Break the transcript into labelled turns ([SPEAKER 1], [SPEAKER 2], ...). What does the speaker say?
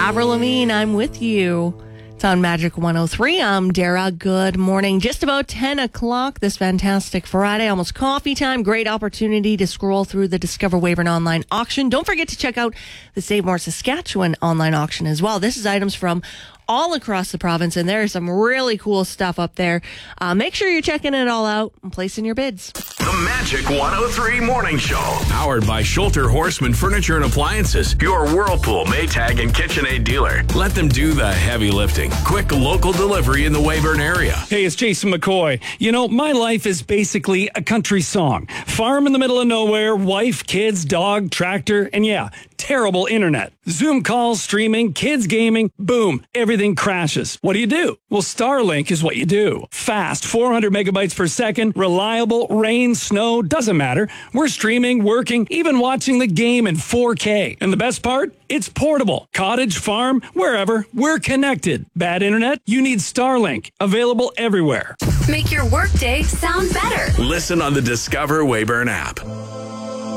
[SPEAKER 1] Avril Lavigne, I'm with you. It's on Magic 103. I'm Dara. Good morning. Just about 10 o'clock this fantastic Friday, almost coffee time. Great opportunity to scroll through the Discover Weyburn online auction. Don't forget to check out the Save More Saskatchewan online auction as well. This is items from all across the province, and there is some really cool stuff up there. Make sure you're checking it all out and placing your bids.
[SPEAKER 2] The Magic 103 Morning Show. Powered by Schulter Horseman Furniture and Appliances. Your Whirlpool, Maytag, and KitchenAid dealer. Let them do the heavy lifting. Quick local delivery in the Weyburn area.
[SPEAKER 3] Hey, it's Jason McCoy. You know, my life is basically a country song. Farm in the middle of nowhere, wife, kids, dog, tractor, and yeah, terrible internet. Zoom calls, streaming, kids gaming, boom, everything crashes. What do? Well, Starlink is what you do. Fast, 400 megabytes per second, reliable, rain, snow, doesn't matter. We're streaming, working, even watching the game in 4K. And the best part? It's portable. Cottage, farm, wherever, we're connected. Bad internet? You need Starlink. Available everywhere.
[SPEAKER 4] Make your workday sound better.
[SPEAKER 2] Listen on the Discover Weyburn app.